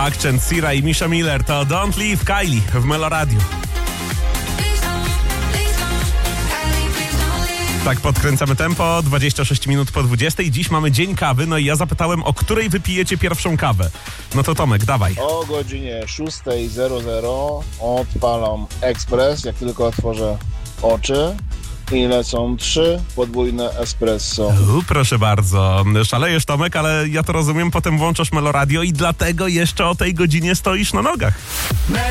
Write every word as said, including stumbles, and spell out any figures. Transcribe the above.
Accent, Sira i Misha Miller to Don't Leave Kylie w Meloradiu. Tak podkręcamy tempo, dwadzieścia sześć minut po dwudziestej. Dziś mamy dzień kawy, no i ja zapytałem, o której wypijecie pierwszą kawę. No to Tomek, dawaj. O godzinie szósta zero zero odpalam ekspres, jak tylko otworzę oczy i lecą trzy podwójne espresso. U, proszę bardzo. Szalejesz, Tomek, ale ja to rozumiem, potem włączasz Meloradio i dlatego jeszcze o tej godzinie stoisz na nogach.